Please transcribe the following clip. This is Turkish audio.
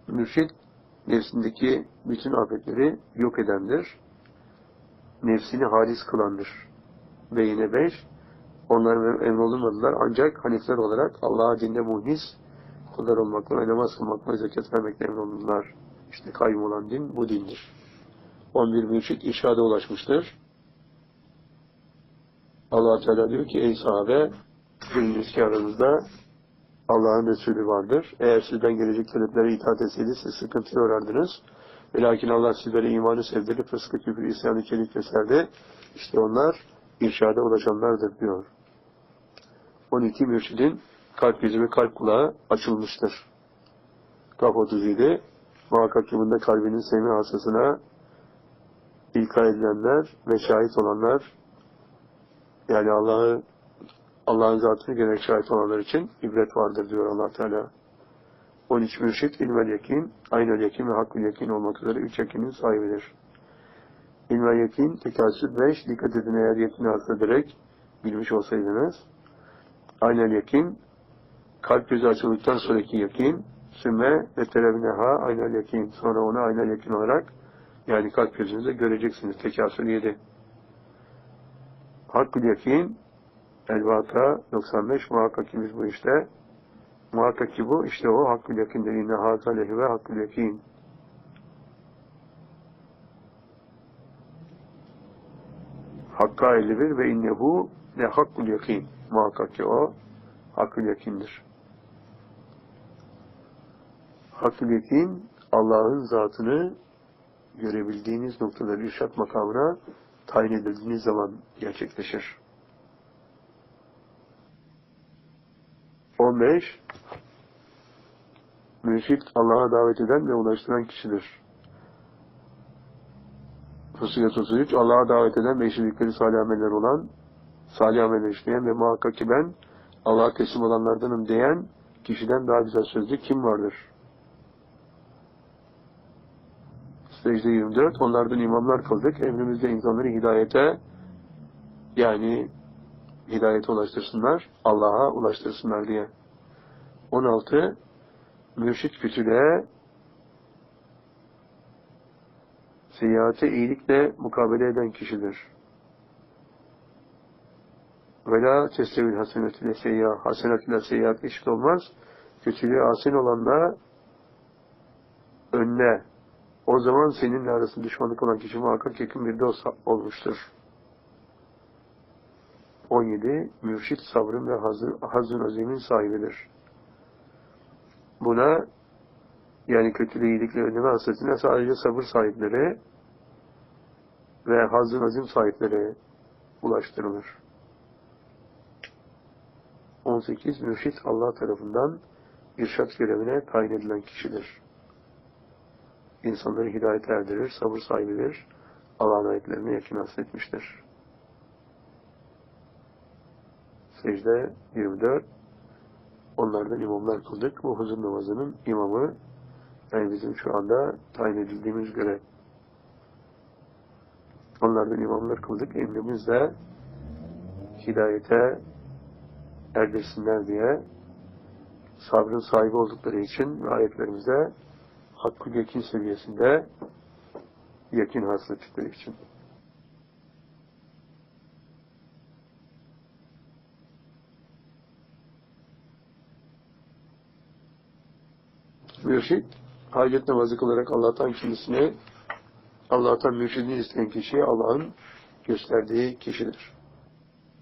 Mürşid, nefsindeki bütün afetleri yok edendir. Nefsini halis kılandır. Ve yine 5, onlar emrolunmadılar ancak hanifler olarak Allah'a dinde muhlis kullar olmakla ve namaz kılmakla zekat vermekle emrolundular. İşte kayyum olan din bu dindir. 11 mürşid irşada ulaşmıştır. Allah Teala diyor ki ey sahabe, biliniz ki aranızda Allah'ın Resulü vardır. Eğer sizden gelecek taleplere itaat etseydi siz sıkıntı yorardınız. Ve lakin Allah sizlere imanı sevdirip fıskı, küfür, isyanı, kelik keserdi. İşte onlar irşada ulaşanlardır diyor. 12 mürşidin kalp gözü ve kalp kulağı açılmıştır. Kaf 37 muhakkak ki bunda kalbinin sevme hastasına ilka edilenler ve şahit olanlar, yani Allah'ın zatını görerek şahit olanlar için ibret vardır diyor Allah Teala. 13 mürşid ilmel yakin, aynel yakin ve hakkül yakin olmak üzere 3 yakinin sahibidir. İlmel yakin, tekasür 5, dikkat edin eğer yakini hasrederek bilmiş olsaydınız. Aynel yakin, kalp gözü açıldıktan sonraki yakin, sümme ve terevineha aynel yakin, sonra onu aynel yakin olarak, yani kalp gözünüzde göreceksiniz. Tekasür 7. Hakkül yakin, El-Vaka 95, muhakkak ki biz bu işte. Muhakkak ki bu, işte o hakkül yakin dediğinde hazalehi ve hakkül yakin. Hakka 51 ve innehu ne hakkül yakin. Muhakkak ki o hakkül yakindir. Hakkül yakin, Allah'ın zatını görebildiğiniz noktada irşat makamına tayin edildiğiniz zaman gerçekleşir. 15. Mürşid, Allah'a davet eden ve ulaştıran kişidir. Fussilet 33. Allah'a davet eden ve işledikleri salih ameller olan, salih ameller işleyen ve muhakkak ki ben Allah'a teslim olanlardanım diyen kişiden daha güzel sözlü kim vardır? Secde 24. Onlardan imamlar kıldık. Emrimizde insanları hidayete, yani hidayete ulaştırsınlar, Allah'a ulaştırsınlar diye. 16. Mürşid kötülüğe, seyyiate iyilikle mukabele eden kişidir. Vela testevil hasenetüle seyyah, hasenetüle seyyiat eşit olmaz. Kötülüğe asin olanla önüne, o zaman seninle arasında düşmanlık olan kişi muhakkak yakın bir dost olmuştur. 17. Mürşid sabrın ve hazın azimin sahibidir. Buna, yani kötülüğü iyilikle önleme hasretine sadece sabır sahipleri ve hazın azim sahipleri ulaştırılır. 18. Mürşid Allah tarafından irşat görevine tayin edilen kişidir. İnsanları hidayete erdirir, sabır sahibidir, Allah'ın ayetlerine yakın hasretmiştir. Secde 24. Onlardan imamlar kıldık. Bu huzur namazının imamı, yani bizim şu anda tayin edildiğimiz göre. Onlardan imamlar kıldık. Emrimiz de hidayete erdirsinler diye, sabrın sahibi oldukları için ayetlerimizde hakkı yakin seviyesinde yakin hasrettikleri için. Mürşid, hacet namazı kılarak Allah'tan mürşidini isteyen kişiye Allah'ın gösterdiği kişidir.